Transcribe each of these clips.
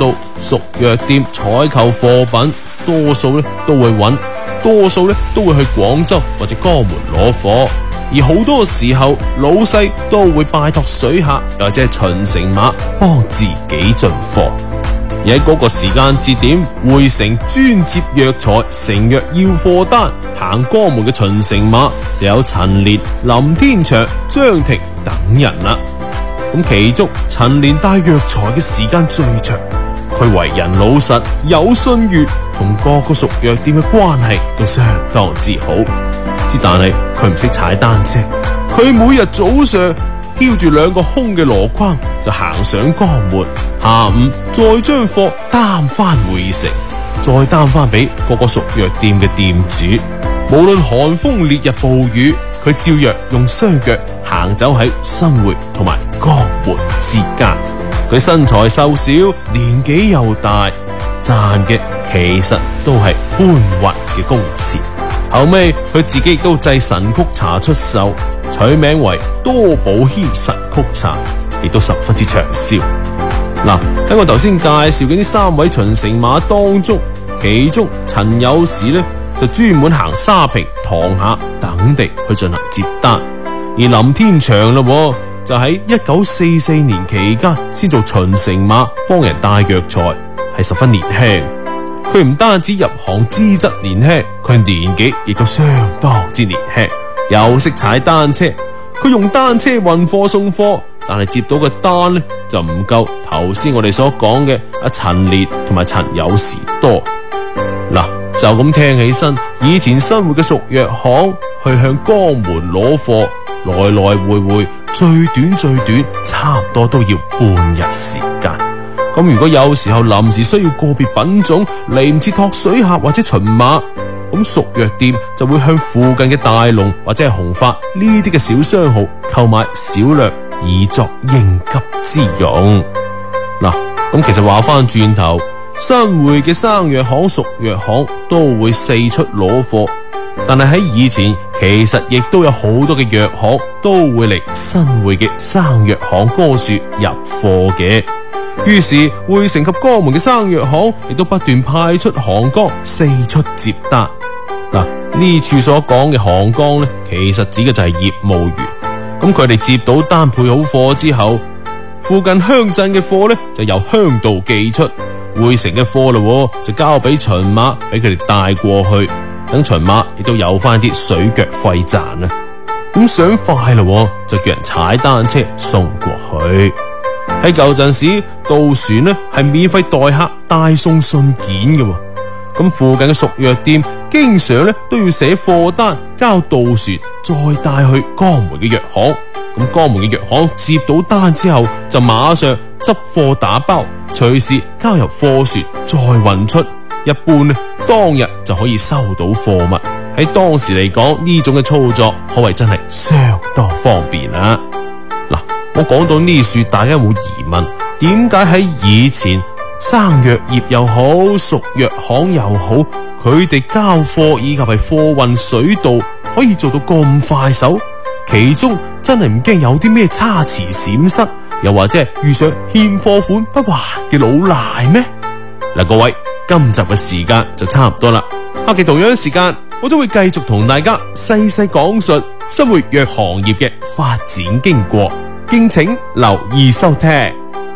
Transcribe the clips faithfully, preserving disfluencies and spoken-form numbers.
到屬藥店採購貨品，多數咧都會揾，多數咧都會去廣州或者江門攞貨，而好多時候老細都會拜託水客又或者係巡城馬幫自己進貨。而喺嗰個時間節點，匯成專接藥材成藥要貨單，行江門嘅巡城馬就有陳年、林天祥、張庭等人啦。咁其中陳年帶藥材嘅時間最長，佢為人老實有信譽，同各個屬藥店嘅關係都相當之好。之但係佢唔識踩單車，佢每日早上挑住兩個空嘅籮筐就行上江門，下午再將貨擔翻回城，再擔翻俾各個屬藥店嘅店主。無論寒風烈日暴雨，佢照樣用雙腳行走喺新會同埋江門之間。佢身材瘦小，年紀又大，賺嘅其實都係搬運嘅工錢。後尾佢自己亦都製神曲茶出售，取名為多寶軒神曲茶，亦都十分之暢銷。嗱，喺我頭先介紹嘅呢三位巡城馬當中，其中陳有時呢就專門行沙坪、塘廈等地去進行接單，而林天祥啦就喺一九四四年期間先做巡城馬，幫人帶藥材，係十分年輕。佢唔單止入行資質年輕，佢年紀亦都相當之年輕，又識踩單車。佢用單車運貨送貨，但係接到嘅單呢就唔夠頭先我哋所講嘅阿陳烈同埋陳有時多。嗱，就咁聽起身，以前生活嘅屬藥行去向江門攞貨，來來回回最短最短差唔多都要半日時間。咁如果有時候臨時需要個別品種嚟唔切托水客或者巡馬，咁屬藥店就會向附近嘅大龍或者係紅發呢啲嘅小商號購買少量以作應急之用。嗱，咁其實話翻轉頭，新會嘅生藥行、屬藥行都會四出攞貨，但係喺以前其實亦都有好多嘅藥行都會嚟新會嘅生藥行嗰處入貨嘅。於是匯成及江門嘅生藥行亦都不斷派出行崗四出接單。嗱，呢處所講嘅行崗呢，其實指嘅就係業務員。咁佢哋接到單配好貨之後，附近鄉鎮嘅貨呢就由鄉道寄出，匯成嘅貨啦就交俾巡馬俾佢哋帶過去，等巡馬亦都有翻啲水腳費賺啦。咁想快啦就叫人踩單車送過去。喺舊陣時，渡船呢係免費代客帶送信件嘅，咁附近嘅屬藥店經常呢都要寫貨單交渡船，再帶去江門嘅藥行。咁江門嘅藥行接到單之後，就馬上執貨打包，隨時交由貨船再運出。一般呢，當日就可以收到貨物。喺當時嚟講，呢種嘅操作可謂真係相當方便啦。嗱，我講到呢處，大家有冇疑問？點解喺以前生藥業又好，屬藥行又好，佢哋交貨以及係貨運水道可以做到咁快手？其中真係唔驚有啲咩差池閃失，又或者係遇上欠貨款不還嘅老賴咩？嗱，各位，今集嘅時間就差唔多啦，下期同樣時間我都會繼續同大家細細講述生活藥行業嘅發展經過，敬請留意收聽。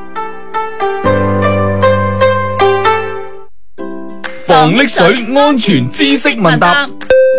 防溺水安全知識問答。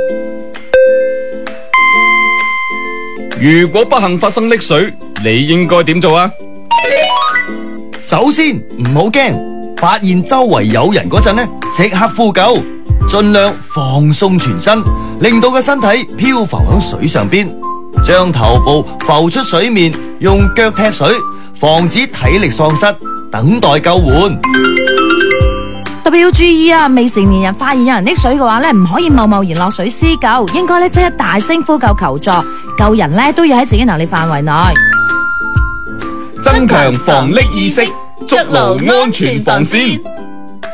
如果不幸發生溺水，你應該點做啊？ 首先唔好驚，發現周圍有人嗰陣呢，即刻呼救，盡量放鬆全身，令到個身體漂浮喺水上邊，將頭部浮出水面，用腳踢水，防止體力喪失，等待救援。 特別要注意啊！未成年人發現有人溺水嘅話咧，唔可以貿貿然落水施救，應該咧即刻大聲呼救求助，救人咧都要喺自己能力範圍內。 增強防溺意識，築牢安全防線。